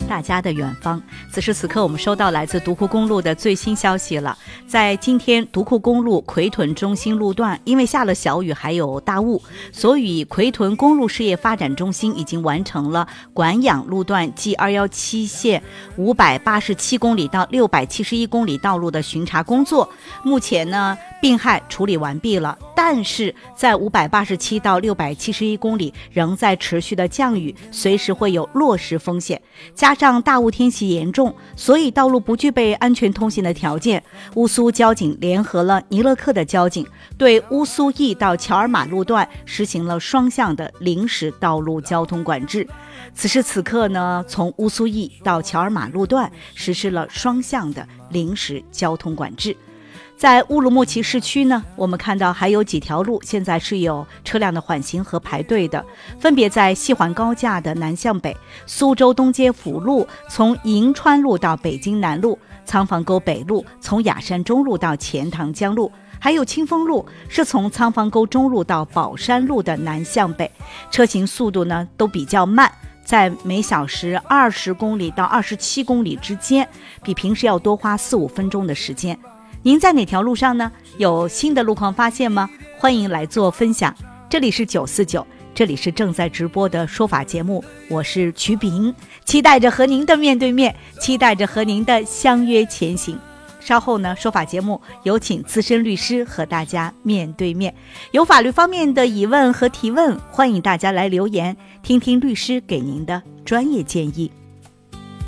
大家的远方。此时此刻，我们收到来自独库公路的最新消息了。在今天，独库公路奎屯中心路段因为下了小雨还有大雾，所以奎屯公路事业发展中心已经完成了管养路段即217线587公里到671公里道路的巡查工作。目前呢，病害处理完毕了，但是在587到671公里仍在持续的降雨，随时会有落石风险，加上大雾天气严重，所以道路不具备安全通行的条件。乌苏交警联合了尼勒克的交警，对乌苏驿到乔尔马路段实行了双向的临时道路交通管制。此时此刻呢，从乌苏驿到乔尔马路段实施了双向的临时交通管制。在乌鲁木齐市区呢，我们看到还有几条路现在是有车辆的缓行和排队的，分别在西环高架的南向北、苏州东街辅路从银川路到北京南路、仓房沟北路从雅山中路到钱塘江路，还有清风路是从仓房沟中路到宝山路的南向北，车行速度呢都比较慢，在每小时20公里到27公里之间，比平时要多花4-5分钟的时间。您在哪条路上呢？有新的路况发现吗？欢迎来做分享。这里是949，这里是正在直播的说法节目，我是曲炳，期待着和您的面对面，期待着和您的相约前行。稍后呢，说法节目有请资深律师和大家面对面，有法律方面的疑问和提问，欢迎大家来留言，听听律师给您的专业建议。